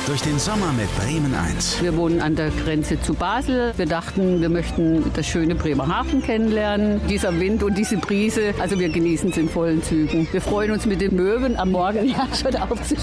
durch den Sommer mit Bremen 1. Wir wohnen an der Grenze zu Basel. Wir dachten, wir möchten das schöne Bremerhaven kennenlernen. Dieser Wind und diese Brise, also wir genießen es in vollen Zügen. Wir freuen uns mit den Möwen am Morgen schon aufzustehen.